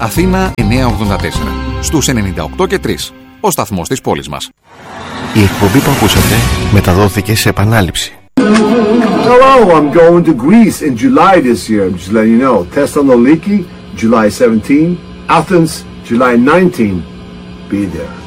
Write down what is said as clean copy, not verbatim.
Αθήνα 984. Στους 98 και 3. Ο σταθμός της πόλης μας. Η εκπομπή που ακούσατε μεταδόθηκε σε επανάληψη. Hello, I'm going to Greece in July this year. I'm just letting you know. Thessaloniki, July 17. Athens, July 19. Be there.